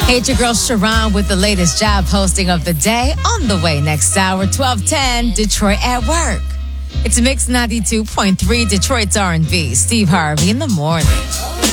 Hey, it's your girl Sharon with the latest job posting of the day. On the way next hour, 12:10, Detroit at Work. It's Mix 92.3, Detroit's R&B. Steve Harvey in the morning.